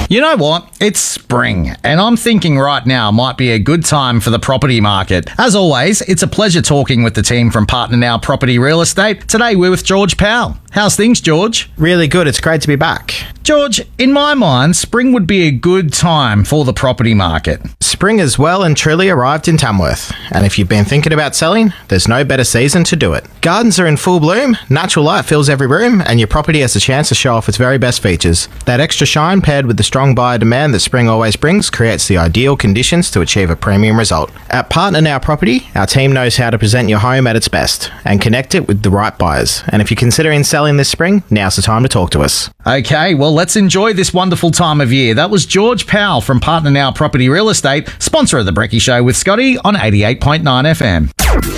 You know what? It's spring, and I'm thinking right now might be a good time for the property market. As always, it's a pleasure talking with the team from Partner Now Property Real Estate. Today we're with George Powell. How's things, George? Really good. It's great to be back. George, in my mind, spring would be a good time for the property market. Spring has well and truly arrived in Tamworth, and if you've been thinking about selling, there's no better season to do it. Gardens are in full bloom, natural light fills every room, and your property has a chance to show off its very best features. That extra shine paired with the strong buyer demand that spring always brings creates the ideal conditions to achieve a premium result. At Partner Now Property, our team knows how to present your home at its best and connect it with the right buyers. And if you're considering selling this spring, now's the time to talk to us. Okay, well, let's enjoy this wonderful time of year. That was George Powell from Partner Now Property Real Estate, sponsor of The Brekkie Show with Scotty on 88.9 FM.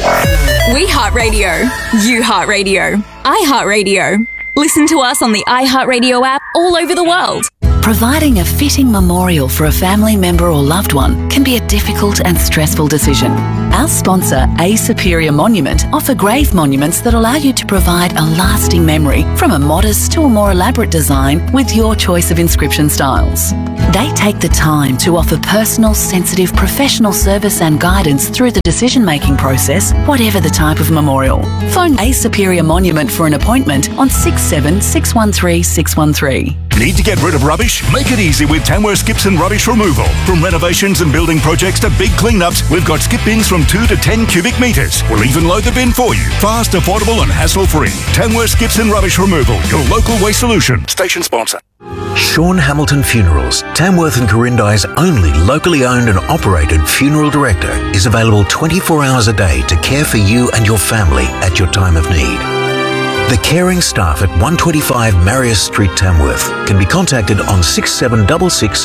We Heart Radio. You Heart Radio. I Heart Radio. Listen to us on the iHeartRadio app all over the world. Providing a fitting memorial for a family member or loved one can be a difficult and stressful decision. Our sponsor, A Superior Monument, offer grave monuments that allow you to provide a lasting memory, from a modest to a more elaborate design with your choice of inscription styles. They take the time to offer personal, sensitive, professional service and guidance through the decision-making process, whatever the type of memorial. Phone A Superior Monument for an appointment on 67 613 613. Need to get rid of rubbish? Make it easy with Tamworth Skips and Rubbish Removal. From renovations and building projects to big cleanups, we've got skip bins from 2 to 10 cubic metres. We'll even load the bin for you. Fast, affordable and hassle-free. Tamworth Skips and Rubbish Removal, your local waste solution. Station sponsor. Sean Hamilton Funerals, Tamworth and Corindi's only locally owned and operated funeral director, is available 24 hours a day to care for you and your family at your time of need. The caring staff at 125 Marius Street, Tamworth, can be contacted on 6766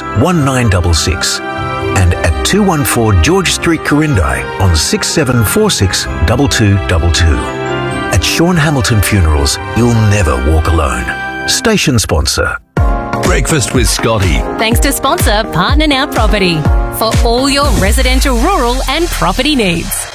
1966 and at 214 George Street, Corindi on 6746 2222. At Sean Hamilton Funerals, you'll never walk alone. Station sponsor. Breakfast with Scotty. Thanks to sponsor Partner Now Property for all your residential, rural and property needs.